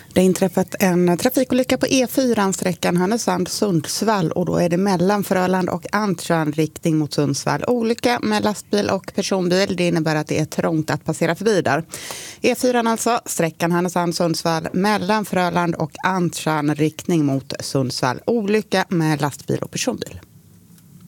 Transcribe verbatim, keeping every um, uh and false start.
Det har inträffat en trafikolycka på E fyra, sträckan Härnösand-Sundsvall, och då är det mellan Fröland och Antjärn riktning mot Sundsvall. Olycka med lastbil och personbil, det innebär att det är trångt att passera förbi där. E fyra alltså, sträckan Härnösand-Sundsvall mellan Fröland och Antjärn riktning mot Sundsvall. Olycka med lastbil och personbil.